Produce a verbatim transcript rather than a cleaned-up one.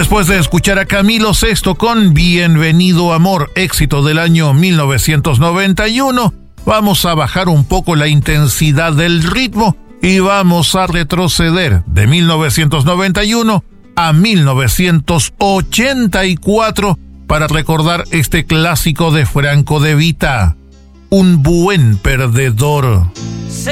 Después de escuchar a Camilo Sesto con Bienvenido Amor, éxito del año mil novecientos noventa y uno, vamos a bajar un poco la intensidad del ritmo y vamos a retroceder de mil novecientos noventa y uno a mil novecientos ochenta y cuatro para recordar este clásico de Franco De Vita, Un buen perdedor.